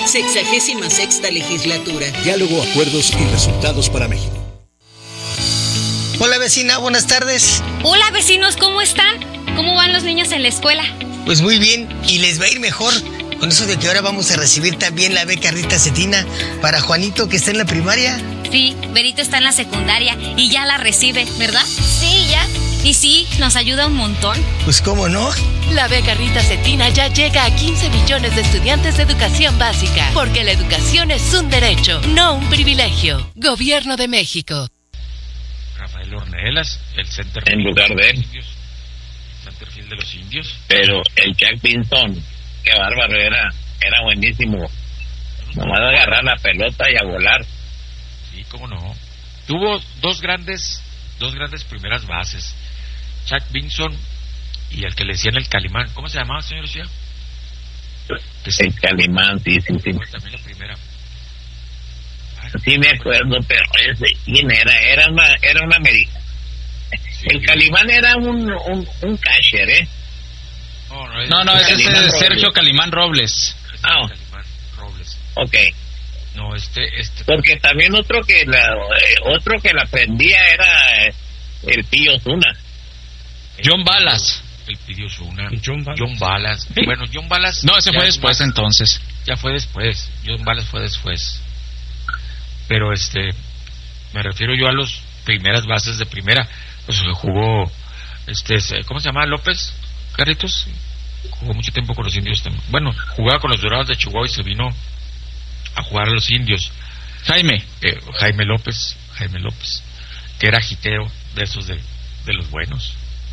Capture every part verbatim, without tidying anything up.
Sexagésima sexta legislatura. Diálogo, acuerdos y resultados para México. Hola vecina, buenas tardes. Hola vecinos, ¿cómo están? ¿Cómo van los niños en la escuela? Pues muy bien, y les va a ir mejor con eso de que ahora vamos a recibir también la beca Rita Cetina para Juanito, que está en la primaria. Sí, Berito está en la secundaria y ya la recibe, ¿verdad? Sí, ya. Y sí, nos ayuda un montón. Pues cómo no. La beca Rita Cetina ya llega a quince millones de estudiantes de educación básica, porque la educación es un derecho, no un privilegio. Gobierno de México. Rafael Ornelas, el center en lugar de él. Centerfield de los indios. Pero el Jack Vinson, qué bárbaro, era, era buenísimo. Nomás agarrar la pelota y a volar. Sí, cómo no. Tuvo dos grandes, dos grandes primeras bases. Jack Vinson y el que le decían el Calimán. ¿Cómo se llamaba, señor Lucía? El Calimán, sí, sí, sí. Fue también la primera. Ay, sí me acuerdo, pero ese, ¿quién era? Era una, era una americana. Sí. El Calimán era un, un, un catcher, ¿eh? No, no, es, no, no, ese es Robles. Sergio Calimán Robles. Ah, oh. Calimán Robles. Ok. No, este, este. Porque también otro que la, otro que la prendía era el Pillo Zuna. John Balas. El Pillo Zuna. John Balas. John Balas. ¿Sí? Bueno, John Balas. No, ese fue después, más, entonces. Ya fue después. John Balas fue después. Pero este, me refiero yo a los primeras bases de primera. Pues jugó, este, ¿cómo se llama? López Carritos. Jugó mucho tiempo con los indios también. Bueno, jugaba con los Dorados de Chihuahua y se vino a jugar a los indios. Jaime. Eh, Jaime López. Jaime López. Que era jiteo de esos de, de los buenos.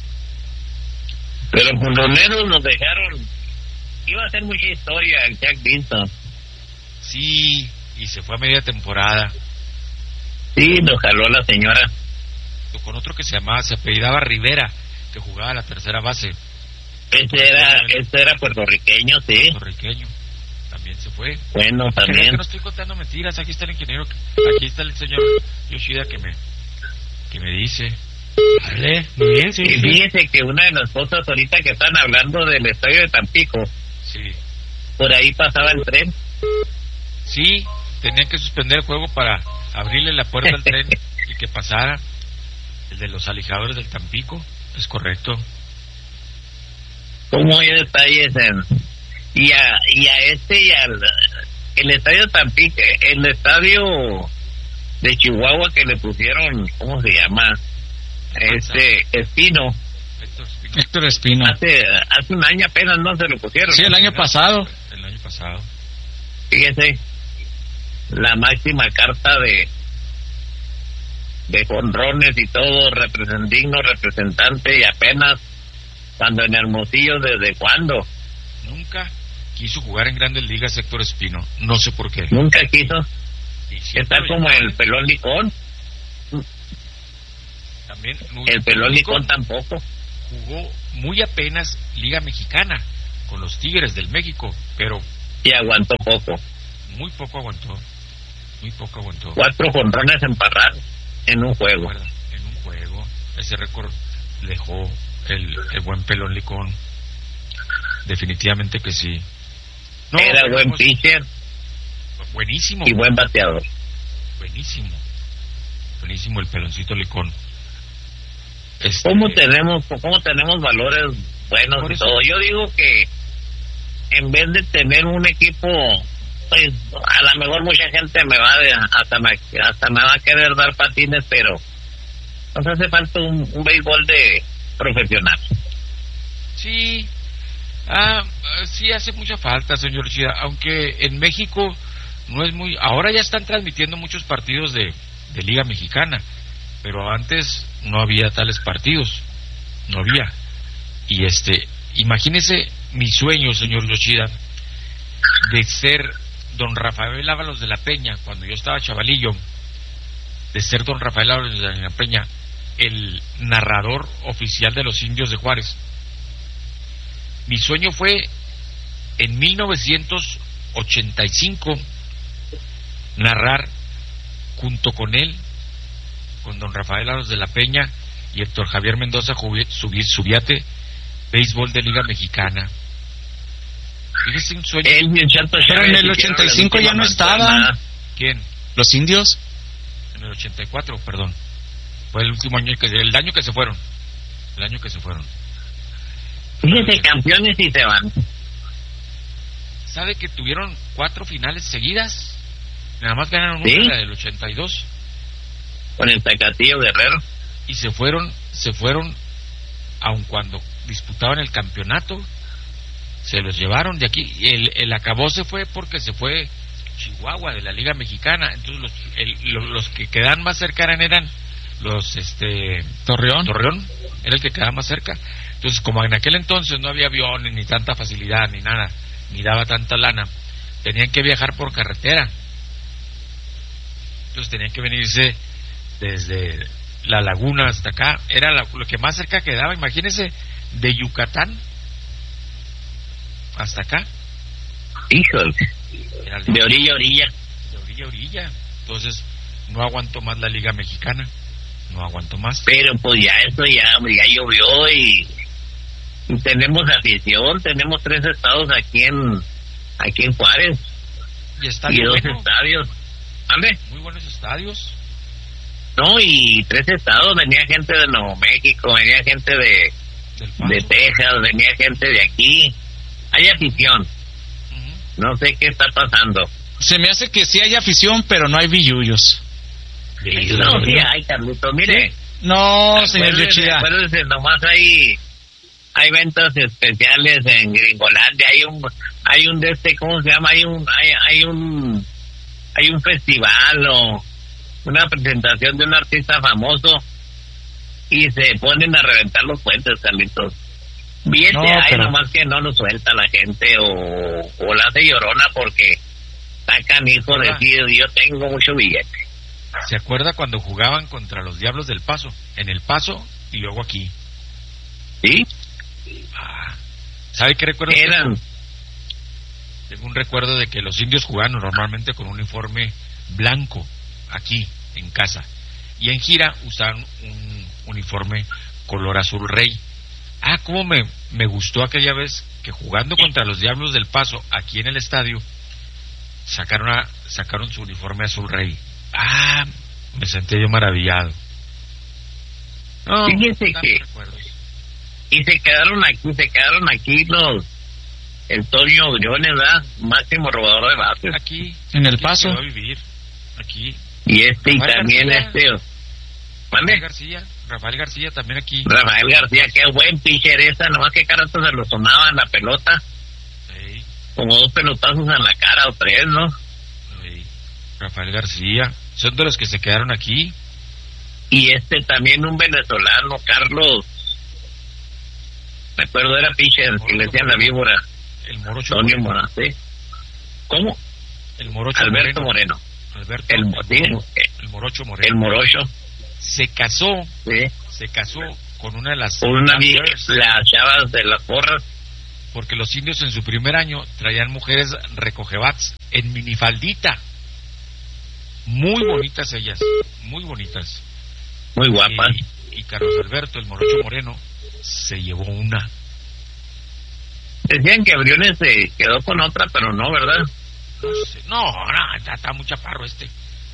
Pero con los negros nos dejaron. Iba a ser mucha historia el Jack Vinson. Sí, y se fue a media temporada. Sí, nos jaló la señora. Con otro que se llamaba, se apellidaba Rivera, que jugaba a la tercera base. Ese era, ese era puertorriqueño, sí. Puertorriqueño. También se fue. Bueno, también. Que no estoy contando mentiras. Aquí está el ingeniero, aquí está el señor Yoshida que me, que me dice. Vale, muy bien, sí. Y fíjese que una de las cosas ahorita que están hablando del estadio de Tampico. Sí. Por ahí pasaba el tren. Sí, tenían que suspender el juego para abrirle la puerta al tren y que pasara. El de los alijadores del Tampico, es correcto. ¿Cómo hay detalles en y a y a este y al el estadio Tampico, el estadio de Chihuahua que le pusieron, ¿cómo se llama? Este Espino. Héctor Espino. Héctor Espino. Hace hace un año apenas no se lo pusieron. Sí, el año pasado. El año pasado. Fíjese, la máxima carta de de jonrones y todo, represent, digno representante, y apenas cuando en Hermosillo, ¿desde cuándo? Nunca quiso jugar en Grandes Ligas Héctor Espino, no sé por qué. Nunca quiso. Está como el Pelón Licón. También. El Pelón Licón tampoco. Jugó muy apenas Liga Mexicana con los Tigres del México, pero... Y aguantó poco. Muy poco aguantó. Muy poco aguantó. Cuatro jonrones emparrados en un juego. En un juego. Ese récord dejó el, el buen Pelón Licón. Definitivamente que sí. No, era buen pitcher. Buenísimo. Y buen bateador. Buenísimo. Buenísimo el Peloncito Licón. Este... ¿Cómo tenemos, cómo tenemos valores buenos y todo? Yo digo que en vez de tener un equipo, pues a lo mejor mucha gente me va de, hasta me, hasta me va a querer dar patines, pero nos hace falta un, un béisbol de profesional. Sí, ah, sí hace mucha falta, señor Chida, aunque en México no es muy... Ahora ya están transmitiendo muchos partidos de, de Liga Mexicana, pero antes no había tales partidos, no había. Y este, imagínese mi sueño, señor Yoshida, de ser don Rafael Ábalos de la Peña, cuando yo estaba chavalillo, de ser don Rafael Ábalos de la Peña, el narrador oficial de los Indios de Juárez. Mi sueño fue en mil novecientos ochenta y cinco narrar junto con él, con don Rafael Ábalos de la Peña y Héctor Javier Mendoza Subiate, béisbol de Liga Mexicana. Fíjese, un sueño. Él y el Chato Pero Chávez en el hicieron ochenta y la cinco ya última no estaban. manzana. ¿Quién? ¿Los indios? En el ochenta y cuatro, perdón. Fue el último año, que el año que se fueron. El año que se fueron. Fíjese, campeones y se van. ¿Sabe que tuvieron cuatro finales seguidas? Nada más ganaron ¿Sí? una, la del ochenta y dos. Con el Tacatillo Guerrero. Y se fueron, se fueron, aun cuando disputaban el campeonato, se los llevaron de aquí. El, el acabó se fue porque se fue Chihuahua de la Liga Mexicana. Entonces los, el, los, los que quedaban más cerca eran los, este... Torreón. Torreón, era el que quedaba más cerca. Entonces, como en aquel entonces no había aviones, ni tanta facilidad, ni nada, ni daba tanta lana, tenían que viajar por carretera. Entonces tenían que venirse desde la laguna hasta acá. Era la, lo que más cerca quedaba, imagínense, de Yucatán hasta acá. Híjole. Era De orilla a orilla. De orilla a orilla. Entonces, no aguantó más la Liga Mexicana. No aguantó más. Pero pues ya eso ya, ya llovió y, y tenemos afición, tenemos tres estados aquí en aquí en Juárez. Y, Y estadio dos bueno, estadios. ¿Vale? muy buenos estadios. No, y tres estados, venía gente de Nuevo México, venía gente de, Del Paso. de Texas, venía gente de aquí. Hay afición. Ujú. No sé qué está pasando. Se me hace que sí hay afición, pero no hay billullos. No, sí hay, Carlitos, mire. No, señor Acuérdese, Yoshida. acuérdese, nomás hay hay ventas especiales en Gringolandia, hay un hay un de este, ¿cómo se llama? Hay un hay, hay un hay un festival o una presentación de un artista famoso y se ponen a reventar los puentes, Carlitos. Billete No, hay, pero- nomás que no lo suelta la gente o, o la hace llorona porque sacan hijo de decir yo tengo mucho billete. ¿Se acuerda cuando jugaban contra los Diablos del Paso? En El Paso y luego aquí. ¿Sí? Ah, ¿sabe qué recuerdo? Eran Tengo? Tengo un recuerdo de que los indios jugaban normalmente con un uniforme blanco aquí, en casa. Y en gira usaban un uniforme color azul rey. Ah, cómo me, me gustó aquella vez que jugando contra los Diablos del Paso aquí en el estadio, sacaron, a, sacaron su uniforme azul rey. Ah, me sentí yo maravillado. No, Fíjese tantos que- recuerdos. y se quedaron aquí, se quedaron aquí los el Toño Briones, ¿verdad? Máximo robador de bases. Aquí. En El aquí Paso. quedó a vivir. Aquí. Y este y Rafael también García. este Rafael ¿mande? García. Rafael García también aquí. Rafael García, qué buen pitcher esa, nomás que carato se lo sonaba en la pelota, Ey, como dos pelotazos en la cara o tres, ¿no? ey. Rafael García. Son de los que se quedaron aquí. Y este también un venezolano, Carlos, me acuerdo era pitcher, que le decían la víbora, El Morocho Antonio Moreno. Morate. ¿Cómo? El Morocho Alberto Moreno. Moreno. Alberto El, el, sí, Moro- el Morocho Moreno. el Morocho, Se casó, sí, se casó con una de las con una Lampers, vieja, las chavas de las porras. porque los indios en su primer año traían mujeres recogebats en minifaldita. Muy bonitas ellas, muy bonitas. Muy guapas. Y, y Carlos Alberto, el Morocho Moreno, se llevó una. Decían que Briones se quedó con otra, pero no, ¿verdad? No, sé, no, no, está, está muy chaparro este.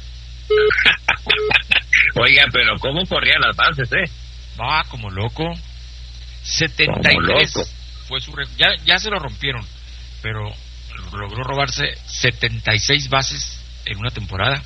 Oiga, pero ¿cómo corría las bases, eh? Va como loco. setenta y tres Como loco. fue su récord. Ya, ya se lo rompieron, pero logró robarse setenta y seis bases en una temporada.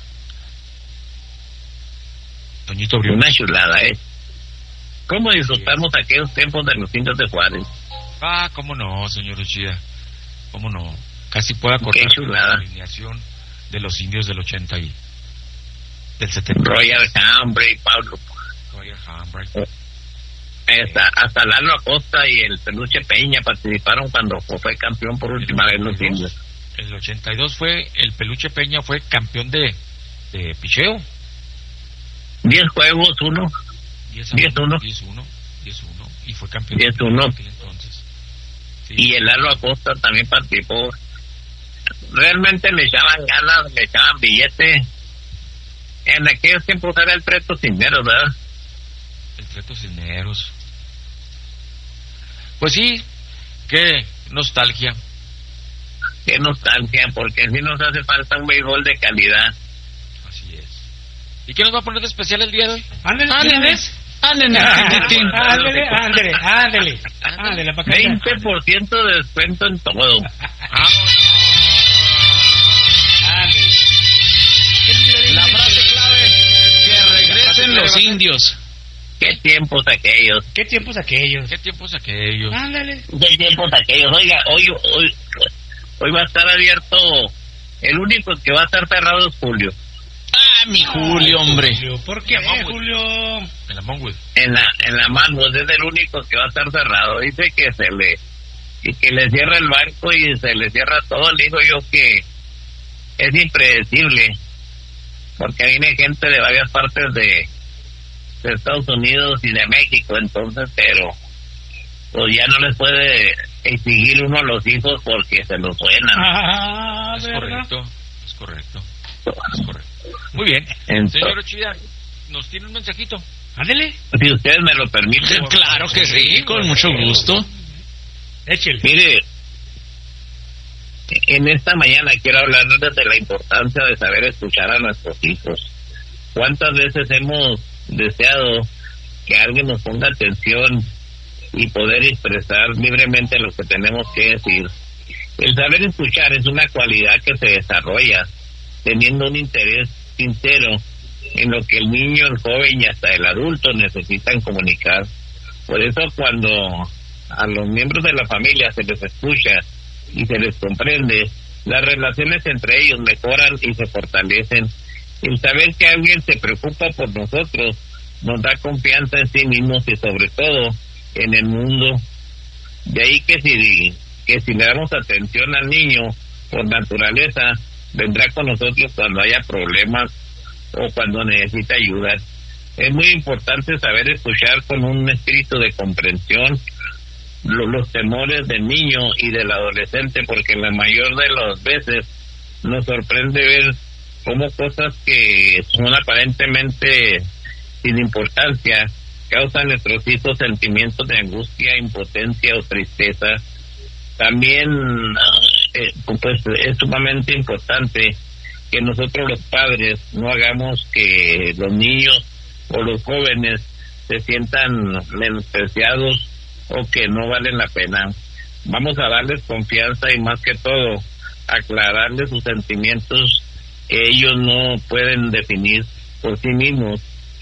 Toñito Briones. Una chulada, ¿eh? ¿Cómo disfrutamos aquellos tiempos de los indios de Juárez? Ah, cómo no, señor Uchida. Cómo no. Casi puede acordar Qué chulada. la alineación de los indios del ochenta y del setenta. Royal Hambre, Pablo, Royal Hambright. hasta, hasta Lalo Acosta y el Peluche Peña participaron cuando fue campeón por última vez los indios. En el ochenta y dos fue, el Peluche Peña fue campeón de, de picheo. Diez juegos, uno. diez uno. diez uno. diez uno. Y fue campeón diez de uno. en aquel entonces. Sí. Y el Lalo Acosta también participó. Realmente le echaban ganas, le echaban billete. En aquellos tiempos era el Preto Cisneros, ¿verdad? El Treto Cisneros. Pues sí, qué nostalgia. qué nostalgia, porque sí nos hace falta un béisbol de calidad. Así es. ¿Y qué nos va a poner de especial el día de hoy? Ándale, Ándale, ándale, ándale, ándale, ándale, ándale, para acá. veinte por ciento de descuento en todo. La frase clave, que regresen los indios. ¿Qué tiempos aquellos? ¿Qué tiempos aquellos? ¿Qué tiempos aquellos? Ándale. ¿Qué tiempos aquellos? Oiga, hoy, hoy, hoy va a estar abierto, el único que va a estar cerrado es Julio. Ah, mi Julio, hombre. Julio, ¿por qué, Julio? En la Monwood. En la, en la Mango, es el único que va a estar cerrado. Dice que se le, y que le cierra el banco y se le cierra todo. Le digo yo que es impredecible, porque viene gente de varias partes de, de Estados Unidos y de México, entonces, pero pues ya no les puede exigir uno a los hijos porque se los suenan. Ah, es ¿verdad? correcto, es correcto, es correcto. Muy bien, Entonces, señor Ochida, nos tiene un mensajito. Ándale. si ustedes me lo permiten. Claro que sí, con mucho gusto. Échale. Mire, en esta mañana quiero hablarles de la importancia de saber escuchar a nuestros hijos. ¿Cuántas veces hemos deseado que alguien nos ponga atención y poder expresar libremente lo que tenemos que decir? El saber escuchar es una cualidad que se desarrolla teniendo un interés sincero en lo que el niño, el joven y hasta el adulto necesitan comunicar. Por eso cuando a los miembros de la familia se les escucha y se les comprende, las relaciones entre ellos mejoran y se fortalecen. El saber que alguien se preocupa por nosotros nos da confianza en sí mismos y sobre todo en el mundo. De ahí que si, que si le damos atención al niño, por naturaleza, vendrá con nosotros cuando haya problemas o cuando necesita ayuda. Es muy importante saber escuchar con un espíritu de comprensión lo, los temores del niño y del adolescente, porque la mayor de las veces nos sorprende ver cómo cosas que son aparentemente sin importancia causan a nuestros hijos sentimientos de angustia, impotencia o tristeza. También eh, pues es sumamente importante que nosotros los padres no hagamos que los niños o los jóvenes se sientan menospreciados o que no valen la pena. Vamos a darles confianza y más que todo aclararles sus sentimientos que ellos no pueden definir por sí mismos.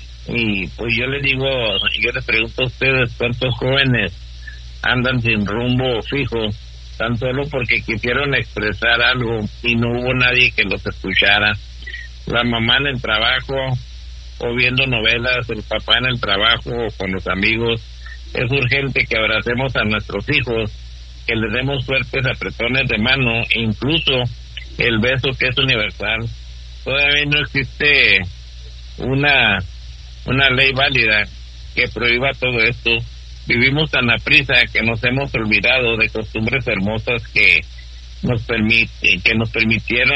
Y pues yo les digo, yo les pregunto a ustedes, ¿cuántos jóvenes andan sin rumbo fijo tan solo porque quisieron expresar algo y no hubo nadie que los escuchara? La mamá en el trabajo o viendo novelas, el papá en el trabajo o con los amigos. Es urgente que abracemos a nuestros hijos, que les demos fuertes apretones de mano e incluso el beso, que es universal. Todavía no existe una una ley válida que prohíba todo esto. Vivimos tan aprisa que nos hemos olvidado de costumbres hermosas que nos permiten, que nos permitieron